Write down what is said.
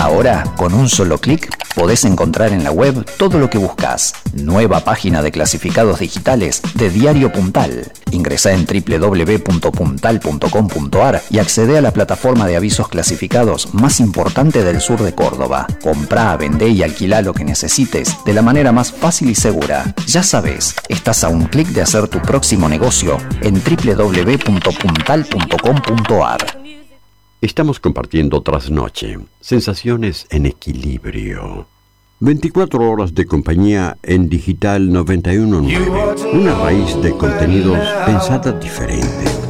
Ahora, con un solo clic, podés encontrar en la web todo lo que buscas. Nueva página de clasificados digitales de Diario Puntal. Ingresá en www.puntal.com.ar y accede a la plataforma de avisos clasificados más importante del sur de Córdoba. Comprá, vendé y alquilá lo que necesites de la manera más fácil y segura. Ya sabés, estás a un clic de hacer tu próximo negocio en www.puntal.com.ar. Estamos compartiendo Trasnoche, sensaciones en equilibrio. 24 horas de compañía en Digital 91.9, una raíz de contenidos pensada diferente.